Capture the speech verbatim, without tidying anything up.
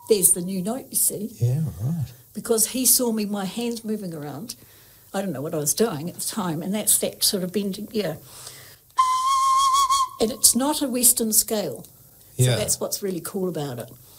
there's the new note, you see. Yeah, right. Because he saw me, my hands moving around. I don't know what I was doing at the time, and that's that sort of bending, yeah. And it's not a Western scale. So Yeah. that's what's really cool about it.